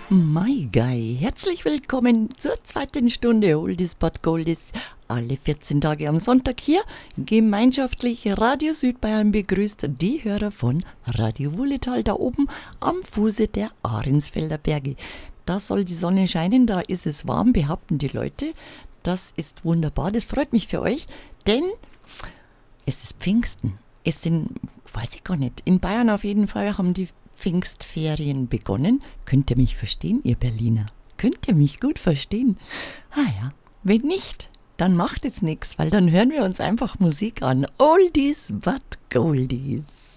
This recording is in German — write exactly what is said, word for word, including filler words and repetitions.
My Guy, herzlich willkommen zur zweiten Stunde Oldies but Goldies. Alle vierzehn Tage am Sonntag hier gemeinschaftlich Radio Südbayern begrüßt die Hörer von Radio Wulletal da oben am Fuße der Ahrensfelder Berge. Da soll die Sonne scheinen, da ist es warm, behaupten die Leute. Das ist wunderbar, das freut mich für euch, denn es ist Pfingsten. Es sind, weiß ich gar nicht, in Bayern auf jeden Fall haben die Pfingstferien begonnen. Könnt ihr mich verstehen, ihr Berliner? Könnt ihr mich gut verstehen? Ah ja, wenn nicht, dann macht jetzt nichts, weil dann hören wir uns einfach Musik an. Oldies but Goldies.